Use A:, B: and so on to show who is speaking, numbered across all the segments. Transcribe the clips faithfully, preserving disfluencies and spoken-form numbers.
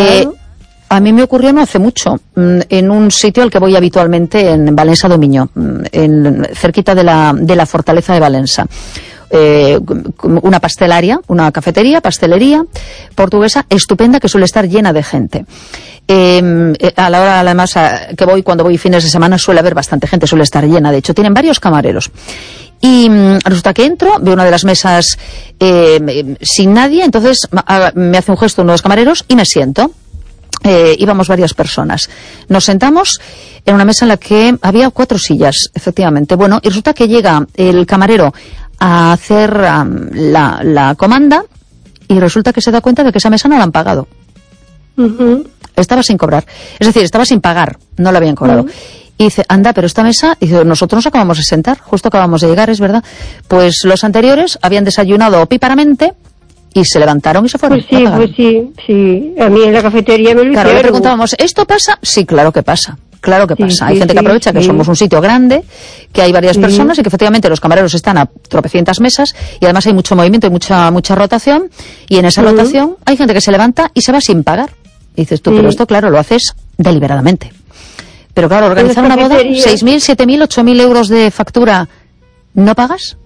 A: Eh, a mí me ocurrió no hace mucho, en un sitio al que voy habitualmente, en Valença Dominio, en, cerquita de la, de la fortaleza de Valença. Eh, una pastelaria, una cafetería, pastelería portuguesa estupenda que suele estar llena de gente. Eh, a la hora, además, a, que voy, cuando voy fines de semana, suele haber bastante gente, suele estar llena. De hecho, tienen varios camareros. Y mmm, resulta que entro, veo una de las mesas eh, sin nadie, entonces a, me hace un gesto uno de los camareros y me siento. Eh, íbamos varias personas. Nos sentamos en una mesa en la que había cuatro sillas, efectivamente. Bueno, y resulta que llega el camarero a hacer um, la, la comanda y resulta que se da cuenta de que esa mesa no la han pagado.
B: Uh-huh.
A: Estaba sin cobrar. Es decir, estaba sin pagar, no la habían cobrado. Uh-huh. Y dice, anda, pero esta mesa, y dice, nosotros nos acabamos de sentar, justo acabamos de llegar, es verdad. Pues los anteriores habían desayunado opíparamente y se levantaron y se fueron.
B: Pues sí, pues sí, sí. A mí en la cafetería me lo
A: Claro,
B: hicieron.
A: le preguntábamos, ¿esto pasa? Sí, claro que pasa. Claro que pasa.
B: Sí,
A: hay
B: sí,
A: gente
B: sí,
A: que aprovecha
B: sí.
A: que somos un sitio grande, que hay varias
B: Sí.
A: personas y que efectivamente los camareros están a tropecientas mesas y además hay mucho movimiento y mucha mucha rotación y en esa
B: Uh-huh.
A: rotación hay gente que se levanta y se va sin pagar. Y dices tú,
B: Sí.
A: pero esto claro, lo haces deliberadamente. Pero claro, organizar
B: En
A: una
B: las
A: boda,
B: cafeterías-
A: seis mil, siete mil, ocho mil euros de factura, ¿no pagas?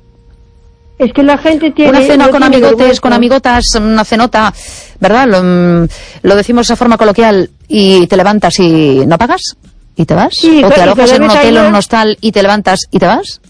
B: Es que la gente tiene...
A: Una cena
B: no
A: con
B: tiene
A: amigotes,
B: vergüenza.
A: con amigotas, una cenota, ¿verdad? Lo, mm, lo decimos de esa forma coloquial y te levantas y no pagas y te vas.
B: Sí,
A: o te
B: y
A: alojas
B: cada
A: en un
B: vez hay
A: hotel o en un
B: más.
A: hostal y te levantas y te vas.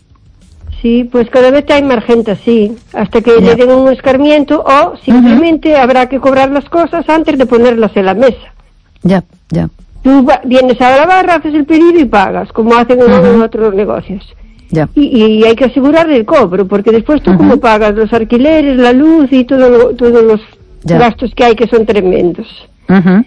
B: Sí, pues cada vez hay más gente así, hasta que
A: Ya.
B: le den un escarmiento o simplemente habrá que cobrar las cosas antes de ponerlas en la mesa.
A: Ya, ya.
B: Tú va- vienes a la barra, haces el pedido y pagas, como hacen en
A: Ujú.
B: otros negocios.
A: Ya.
B: Y, y hay que asegurar el cobro, porque después tú
A: Ujú.
B: como pagas los alquileres, la luz y todo lo- todos los
A: Ya.
B: gastos que hay que son tremendos.
A: Ujú,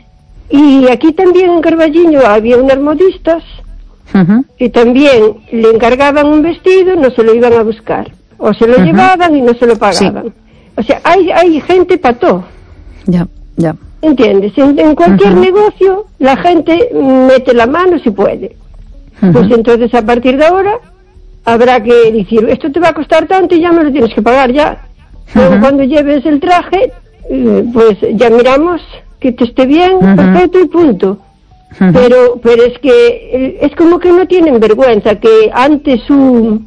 B: Y aquí también en Carballiño había unas modistas
A: ujú.
B: que también le encargaban un vestido, no se lo iban a buscar, o se lo
A: Ujú.
B: llevaban y no se lo pagaban. O sea, hay, hay gente para todo,
A: Ya, ya.
B: ¿entiendes? En, en cualquier
A: Ujú.
B: negocio la gente mete la mano si puede.
A: Ujú.
B: Pues entonces a partir de ahora habrá que decir, esto te va a costar tanto y ya me lo tienes que pagar ya. Luego
A: Ujú.
B: cuando lleves el traje, eh, pues ya miramos que te esté bien,
A: Ujú.
B: perfecto y punto.
A: Ujú.
B: Pero pero es que eh, es como que no tienen vergüenza, que antes su...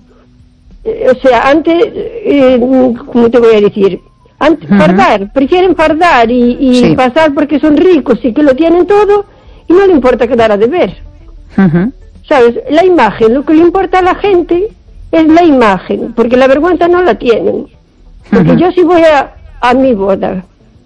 B: eh, o sea, antes, eh, ¿cómo te voy a decir? Antes,
A: Ujú.
B: fardar, prefieren fardar y, y
A: Sí.
B: pasar porque son ricos y que lo tienen todo y no le importa quedar a deber.
A: Ujú.
B: ¿Sabes? La imagen, lo que le importa a la gente es la imagen, porque la vergüenza no la tienen. Porque
A: Ujú.
B: yo si voy a, a mi boda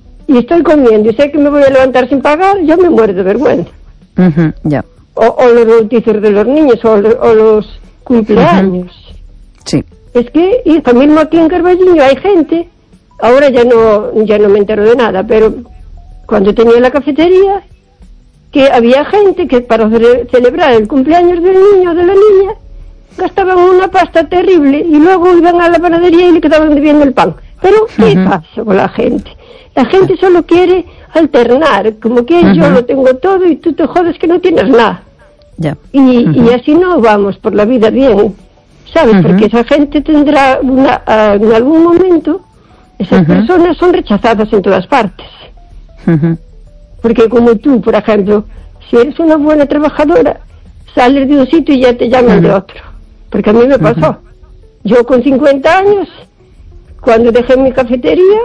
B: y estoy comiendo y sé que me voy a levantar sin pagar, yo me muero de vergüenza.
A: Ujú. Ya.
B: O, o los bautizos de los niños, o, lo- o los cumpleaños.
A: Sí.
B: Es que, y lo mismo aquí en Carballiño hay gente, ahora ya no, ya no me entero de nada, pero cuando tenía la cafetería, que había gente que para cele- celebrar el cumpleaños del niño o de la niña, gastaban una pasta terrible y luego iban a la panadería y le quedaban debiendo el pan. Pero, ¿qué
A: Ujú.
B: pasa con la gente? La gente solo quiere alternar, como que yo
A: Ujú.
B: lo tengo todo y tú te jodes que no tienes nada.
A: Ya.
B: Y,
A: Ujú.
B: y así no vamos por la vida bien, ¿sabes?
A: Ujú.
B: Porque esa gente tendrá una, ah, en algún momento, esas
A: Ujú.
B: personas son rechazadas en todas partes.
A: Ujú.
B: Porque como tú, por ejemplo, si eres una buena trabajadora, sales de un sitio y ya te llaman de
A: Ujú.
B: otro. Porque a mí me pasó. Yo con cincuenta años, cuando dejé mi cafetería,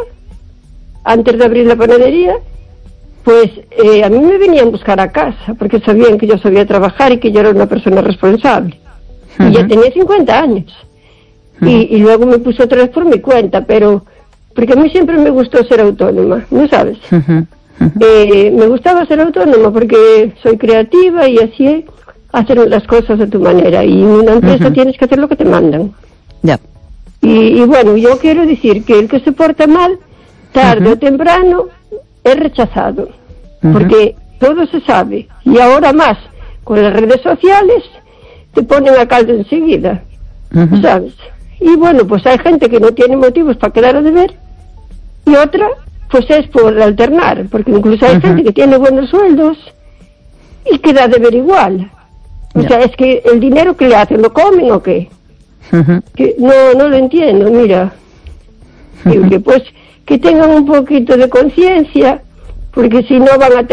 B: antes de abrir la panadería, pues eh, a mí me venían a buscar a casa, porque sabían que yo sabía trabajar y que yo era una persona responsable. Y ya
A: Ujú.
B: tenía cincuenta años. Y, y luego me puse otra vez por mi cuenta, pero... Porque a mí siempre me gustó ser autónoma, ¿no sabes?
A: Ujú. Ujú.
B: Eh, me gustaba ser autónoma porque soy creativa y así hacer las cosas a tu manera. Y en una empresa
A: Ujú.
B: tienes que hacer lo que te mandan.
A: Ya.
B: Y, y bueno, yo quiero decir que el que se porta mal, tarde
A: Ujú.
B: o temprano, es rechazado.
A: Ujú.
B: Porque todo se sabe. Y ahora más, con las redes sociales, te ponen a caldo enseguida.
A: Ujú.
B: ¿Sabes? Y bueno, pues hay gente que no tiene motivos para quedar a deber y otra, pues es por alternar, porque incluso hay
A: Ujú.
B: gente que tiene buenos sueldos y queda a deber igual. O
A: Ya.
B: sea, es que el dinero que le hacen, ¿lo comen o qué?
A: Ujú.
B: Que no, no lo entiendo, mira. Digo que pues que tengan un poquito de conciencia, porque si no van a tener